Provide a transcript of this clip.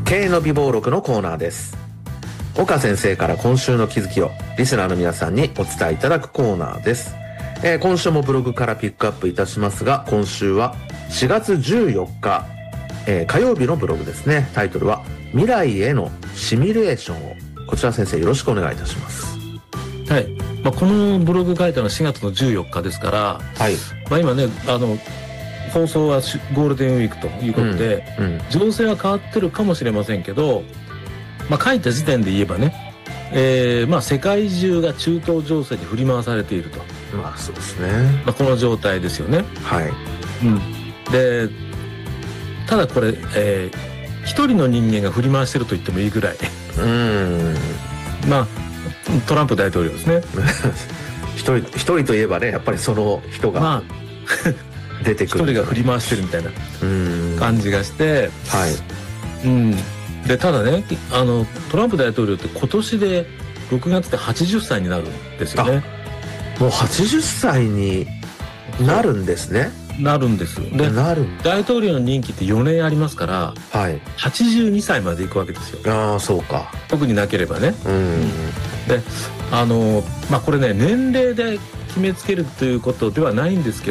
経営の美貌録のコーナーです。岡先生から今週の気づきをリスナーの皆さんにお伝えいただくコーナーです。今週もブログからピックアップいたしますが、今週は4月14日、火曜日のブログですね。タイトルは未来へのシミュレーションを。こちら先生よろしくお願いいたします。 はい、このブログ書いたのは4月の14日ですから、 はい、 今ね放送はゴールデンウィークということで、情勢は変わってるかもしれませんけど、書いた時点で言えばね、世界中が中東情勢に振り回されていると、 そうですね、 この状態ですよね。 はい、 でただこれ、一人の人間が振り回してると言ってもいいぐらいトランプ大統領ですね一人といえばね、やっぱりその人が、出てくる、 一人が振り回してるみたいな感じがして、でただね、トランプ大統領って今年で6月で80歳になるんですよね。 もう80歳になるんですね。 なるんです。で大統領の任期って4年ありますから、82歳までいくわけですよ。 そうか。 特になければね。でこれね、年齢で決めつけるということではないんですけど、